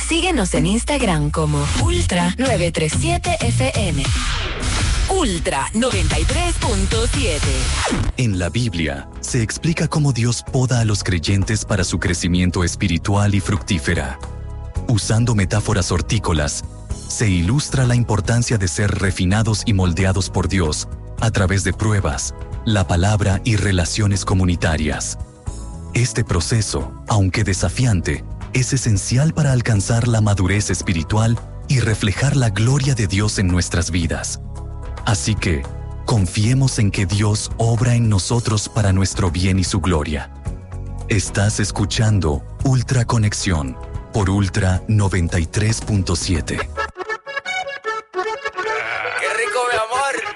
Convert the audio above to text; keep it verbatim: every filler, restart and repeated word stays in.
Síguenos en Instagram como Ultra nueve tres siete F M. Ultra noventa y tres punto siete. En la Biblia se explica cómo Dios poda a los creyentes para su crecimiento espiritual y fructífera. Usando metáforas hortícolas, se ilustra la importancia de ser refinados y moldeados por Dios a través de pruebas, la palabra y relaciones comunitarias. Este proceso, aunque desafiante, es esencial para alcanzar la madurez espiritual y reflejar la gloria de Dios en nuestras vidas. Así que, confiemos en que Dios obra en nosotros para nuestro bien y su gloria. Estás escuchando Ultra Conexión por Ultra noventa y tres punto siete.